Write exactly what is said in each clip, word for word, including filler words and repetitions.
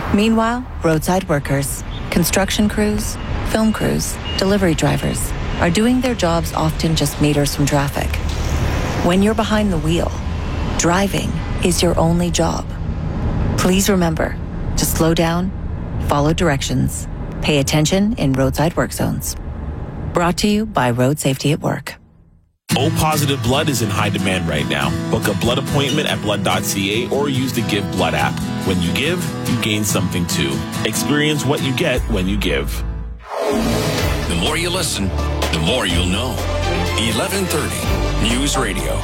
Meanwhile, roadside workers, construction crews, film crews, delivery drivers are doing their jobs often just meters from traffic. When you're behind the wheel, driving is your only job. Please remember to slow down, follow directions, pay attention in roadside work zones. Brought to you by Road Safety at Work. O-positive blood is in high demand right now. Book a blood appointment at blood dot c a or use the Give Blood app. When you give, you gain something too. Experience what you get when you give. The more you listen, the more you'll know. eleven thirty News Radio.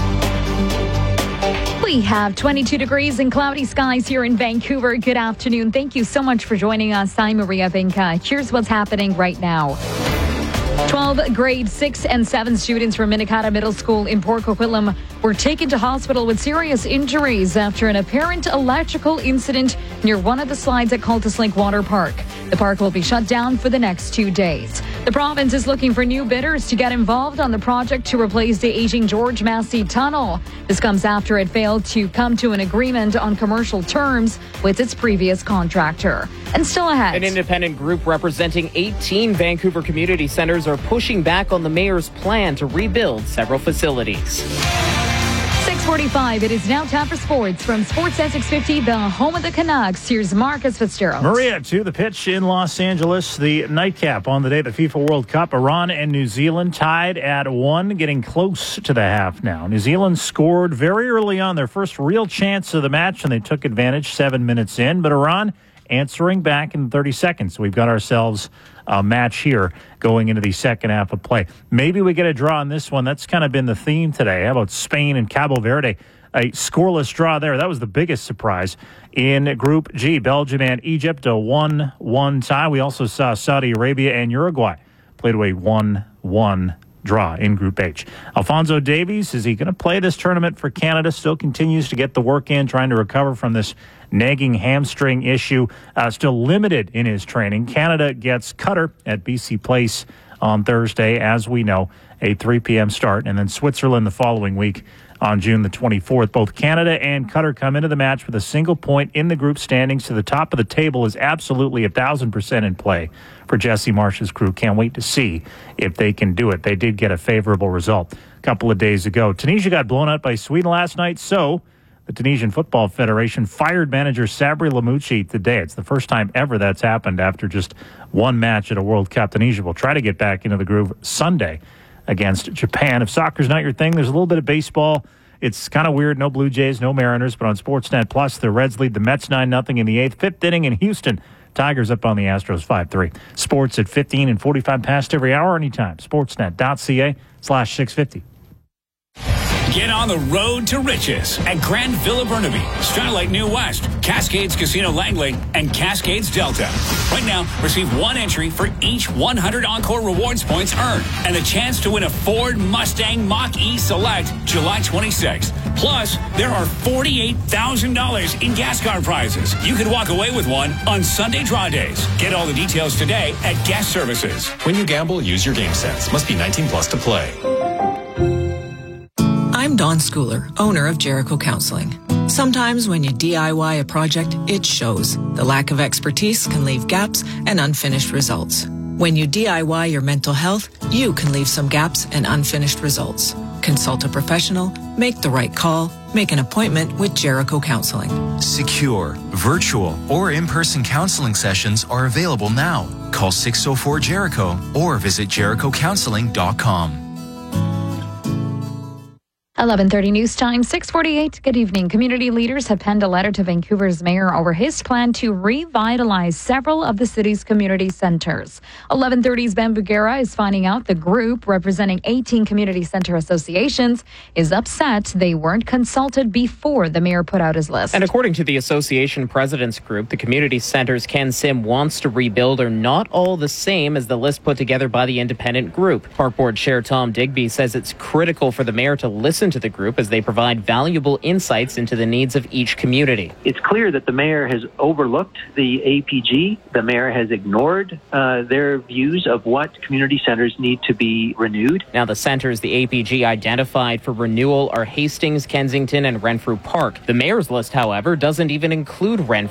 We have twenty-two degrees and cloudy skies here in Vancouver. Good afternoon. Thank you so much for joining us. I'm Maria Vinca. Here's what's happening right now. twelve grade six and seven students from Minikata Middle School in Port Coquitlam were taken to hospital with serious injuries after an apparent electrical incident near one of the slides at Cultus Lake Water Park. The park will be shut down for the next two days. The province is looking for new bidders to get involved on the project to replace the aging George Massey Tunnel. This comes after it failed to come to an agreement on commercial terms with its previous contractor. And still ahead, an independent group representing eighteen Vancouver community centers are pushing back on the mayor's plan to rebuild several facilities. six forty-five, it is now time for sports from Sportsnet six fifty, the home of the Canucks. Here's Marcus Fitzgerald. Maria, to the pitch in Los Angeles, the nightcap on the day of the FIFA World Cup. Iran and New Zealand tied at one, getting close to the half now. New Zealand scored very early on, their first real chance of the match, and they took advantage seven minutes in, but Iran answering back in thirty seconds. We've got ourselves a match here going into the second half of play. Maybe we get a draw on this one. That's kind of been the theme today. How about Spain and Cabo Verde? A scoreless draw there. That was the biggest surprise. In Group G, Belgium and Egypt, a one one tie. We also saw Saudi Arabia and Uruguay played away one one draw in Group H. Alphonso Davies, is he going to play this tournament for Canada? Still continues to get the work in, trying to recover from this nagging hamstring issue. Uh, still limited in his training. Canada gets Qatar at B C Place on Thursday, as we know, a three p.m. start, and then Switzerland the following week on June the twenty-fourth. Both Canada and Qatar come into the match with a single point in the group standings. So the top of the table is absolutely a thousand percent in play for Jesse Marsh's crew. Can't wait to see if they can do it. They did get a favorable result a couple of days ago. Tunisia got blown out by Sweden last night, so the Tunisian Football Federation fired manager Sabri Lamouchi today. It's the first time ever that's happened after just one match at a World Cup. Tunisia will try to get back into the groove Sunday against Japan. If soccer's not your thing, there's a little bit of baseball. It's kind of weird. No Blue Jays, no Mariners, but on Sportsnet Plus, the Reds lead the Mets nine nothing in the eighth. Fifth inning in Houston. Tigers up on the Astros five three. Sports at fifteen and forty-five past every hour, anytime. Sportsnet.ca slash 650. Get on the road to riches at Grand Villa Burnaby, Starlight New West, Cascades Casino Langley, and Cascades Delta. Right now, receive one entry for each one hundred Encore Rewards points earned and the chance to win a Ford Mustang Mach-E Select July twenty-sixth. Plus, there are forty-eight thousand dollars in gas card prizes. You could walk away with one on Sunday draw days. Get all the details today at Gas Services. When you gamble, use your game sense. Must be nineteen plus to play. I'm Dawn Schooler, owner of Jericho Counseling. Sometimes when you D I Y a project, it shows. The lack of expertise can leave gaps and unfinished results. When you D I Y your mental health, you can leave some gaps and unfinished results. Consult a professional, make the right call, make an appointment with Jericho Counseling. Secure, virtual, or in-person counseling sessions are available now. Call six oh four Jericho or visit jericho counseling dot com. eleven thirty news time, six forty-eight. Good evening. Community leaders have penned a letter to Vancouver's mayor over his plan to revitalize several of the city's community centers. eleven thirty's Ben Bugera is finding out the group representing eighteen community center associations is upset they weren't consulted before the mayor put out his list. And according to the association president's group, the community centers Ken Sim wants to rebuild are not all the same as the list put together by the independent group. Park Board Chair Tom Digby says it's critical for the mayor to listen to the group as they provide valuable insights into the needs of each community. It's clear that the mayor has overlooked the A P G. The mayor has ignored uh, their views of what community centers need to be renewed. Now, the centers the A P G identified for renewal are Hastings, Kensington, and Renfrew Park. The mayor's list, however, doesn't even include Renfrew